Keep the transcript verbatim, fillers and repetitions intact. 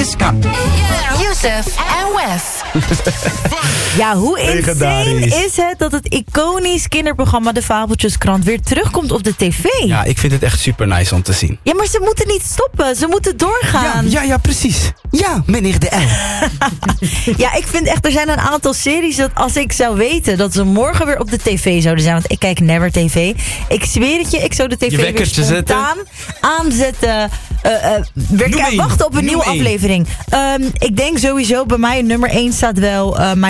Francisca. Youssef en Wes. Ja, hoe insane Legendarisch. is het dat het iconisch kinderprogramma De Fabeltjeskrant weer terugkomt op de tv? Ja, ik vind het echt super nice om te zien. Ja, maar ze moeten niet stoppen. Ze moeten Ja, doorgaan. ja, ja, precies. Ja, meneer de L. Ja, ik vind echt, er zijn een aantal series dat als ik zou weten dat ze morgen weer op de tv zouden zijn, want ik kijk never tv. Ik zweer het je, ik zou de tv Je weer wekkertje spontaan aanzetten. Uh, uh, weer Noem k- één. wachten op een Noem nieuwe één. aflevering. Um, ik denk sowieso bij mij nummer één staat wel uh,